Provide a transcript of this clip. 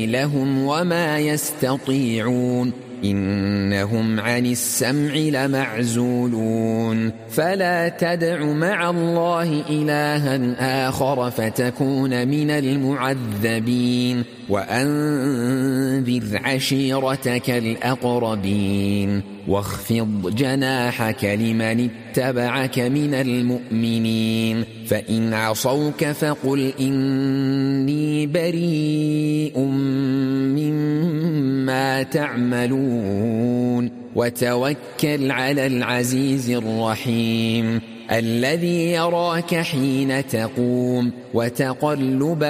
لهم وما يستطيعون إنهم عن السمع لمعزولون فلا تدع مع الله إلها آخر فتكون من المعذبين وأنذر عشيرتك الأقربين واخفض جناحك لمن اتبعك من المؤمنين فإن عصوك فقل إني بريء مما تعملون وتوكل على العزيز الرحيم الذي يراك حين تقوم وتقلبك